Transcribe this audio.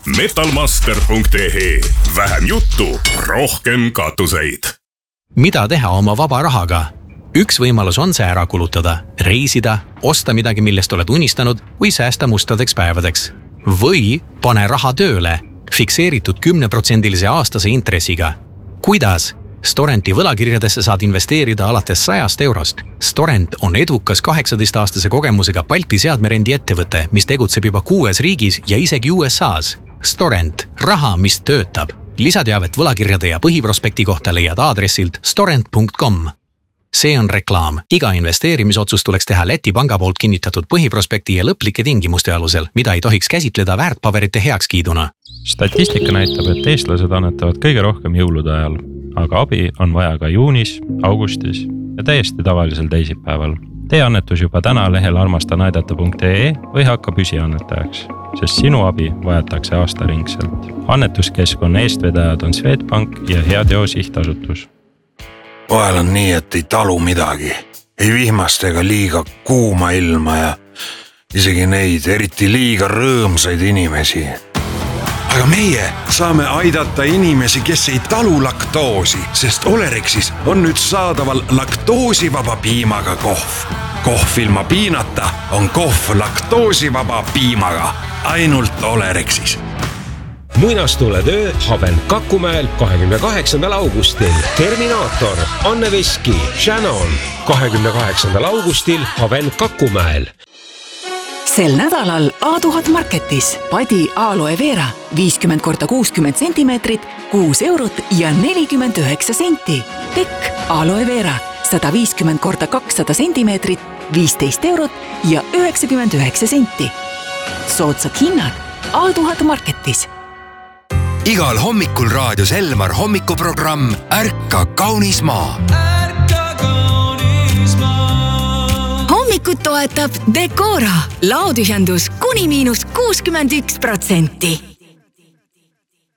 Metalmaster.ee. Vähem juttu, rohkem katuseid. Mida teha oma vaba rahaga? Üks võimalus on see ära kulutada, reisida, osta midagi, millest oled unistanud või säästa mustadeks päevadeks. Või pane raha tööle, fikseeritud 10% aastase intressiga. Kuidas? Storenti võlakirjadesse saad investeerida alates 100 eurost. Storent on edukas 18-aastase kogemusega Balti seadmerendi ettevõte, mis tegutseb juba 6 riigis ja isegi USA's. Storent, raha, mis töötab. Lisateavet võlakirjade ja põhiprospekti kohta leiad aadressilt storent.com. See on reklaam. Iga investeerimisotsus tuleks teha Läti panga poolt kinnitatud põhiprospekti ja lõplike tingimuste alusel, mida ei tohiks käsitleda väärtpaberite heakskiiduna. Statistika näitab, et eestlased annetavad kõige rohkem jõulude ajal, aga abi on vaja ka juunis, augustis ja täiesti tavalisel teisipäeval. Tee annetus juba täna lehel armastanaidata.ee või hakka püsiannetajaks, sest sinu abi vajatakse aastaringselt. Annetuskeskkonna eestvedajad on Swedbank ja Heateo sihtasutus. Vahel on nii, et ei talu midagi. Ei vihmast ega liiga kuuma ilma ja isegi neid eriti liiga rõõmsaid inimesi. Aga meie saame aidata inimesi, kes ei talu laktoosi, sest Olerexis on nüüd saadaval laktoosivaba piimaga kohv. Kohv ilma piinata on kohv laktoosivaba piimaga. Ainult Olerexis. Muinastuletöö Haben Kakumäel 28. augustil. Terminaator, Anne Veski, Shannon 28. augustil Haben Kakumäel. Sel nädalal A1000 Marketis padi aloe vera 50x60 cm, 6 eurot ja 49 senti. Tekk aloe vera 150x200 cm, 15 eurot ja 99 senti. Soodsad hinnad A1000 Marketis. Igal hommikul raadios Elmar hommikuprogramm Ärka kaunis maa. Hommikut toetab Decora. Laotühjendus kuni -61%.